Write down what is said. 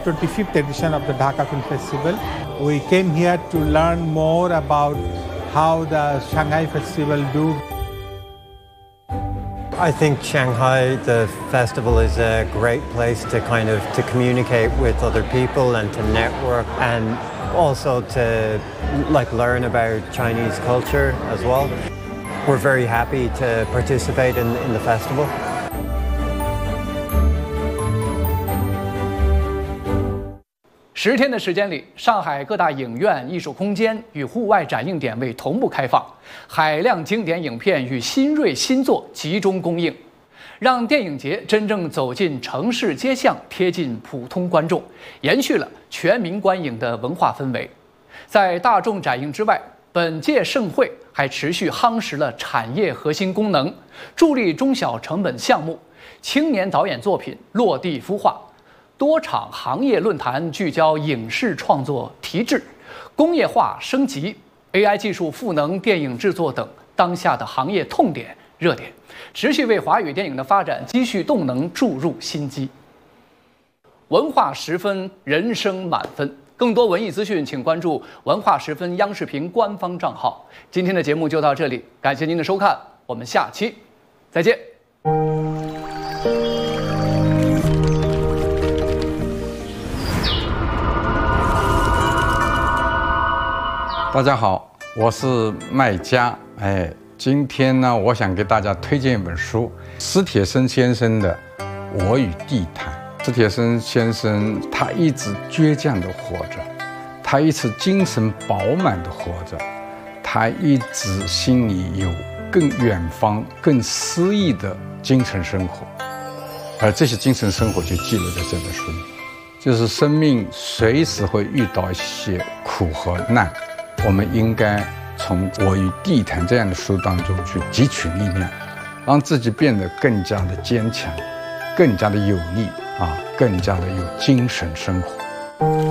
25th edition of the Dhaka Film Festival. We came here to learn more about how the Shanghai Festival do. I think Shanghai, the festival, is a great place to to communicate with other people and to network, and also to learn about Chinese culture as well. We're very happy to participate in the festival. 10天的时间里，上海各大影院、艺术空间与户外展映点位同步开放，海量经典影片与新锐新作集中公映，让电影节真正走进城市街巷，贴近普通观众，延续了全民观影的文化氛围。在大众展映之外，本届盛会还持续夯实了产业核心功能，助力中小成本项目、青年导演作品落地孵化。 多场行业论坛聚焦影视创作提质、工业化升级、AI 技术赋能电影制作等当下的行业痛点热点，持续为华语电影的发展积蓄动能注入新机。文化十分，人生满分。更多文艺资讯，请关注文化十分央视频官方账号。今天的节目就到这里，感谢您的收看，我们下期再见。 大家好，我是麦家。今天呢，我想给大家推荐一本书，史铁生先生的《我与地坛》。史铁生先生他一直倔强地活着，他一直精神饱满地活着，他一直心里有更远方、更诗意的精神生活，而这些精神生活就记录在这本书里。就是生命随时会遇到一些苦和难。 我们应该从《我与地坛》这样的书当中去汲取力量，让自己变得更加的坚强，更加的有力更加的有精神生活。